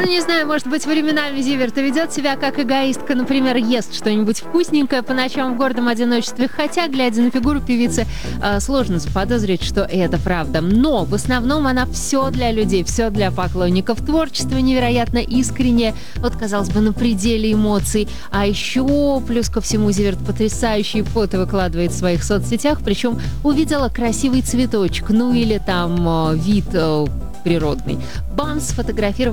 Ну, не знаю, может быть, временами Зиверт ведет себя как эгоистка, например, ест что-нибудь вкусненькое по ночам в гордом одиночестве, хотя, глядя на фигуру певицы, сложно заподозрить, что это правда. Но в основном она все для людей, все для поклонников. Творчество невероятно искреннее, вот, казалось бы, на пределе эмоций. А еще, плюс ко всему, Зиверт потрясающие фото выкладывает в своих соцсетях, причем увидела красивый цветочек, ну или там вид природный. Бам сфотографировал